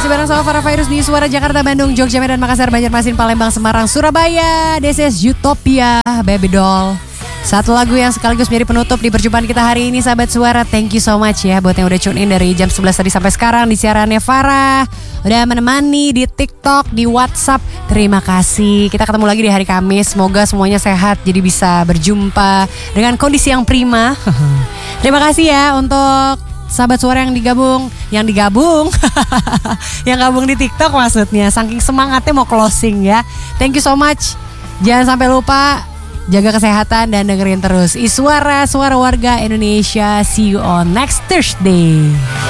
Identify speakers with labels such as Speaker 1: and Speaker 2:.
Speaker 1: Masih bareng sama Farah Virus di Suara Jakarta, Bandung, Jogja, Medan, Makassar, Banjarmasin, Palembang, Semarang, Surabaya. This is Utopia, Baby Doll. Satu lagu yang sekaligus menjadi penutup di perjumpaan kita hari ini, sahabat Suara. Thank you so much ya buat yang udah tune in dari jam 11 tadi sampai sekarang di siarannya Farah. Udah menemani di TikTok, di WhatsApp. Terima kasih. Kita ketemu lagi di hari Kamis. Semoga semuanya sehat, jadi bisa berjumpa dengan kondisi yang prima. Terima kasih ya untuk sahabat Suara yang digabung yang gabung di TikTok maksudnya. Saking semangatnya mau closing ya. Thank you so much. Jangan sampai lupa jaga kesehatan dan dengerin terus Suara Warga Indonesia. See you on next Thursday.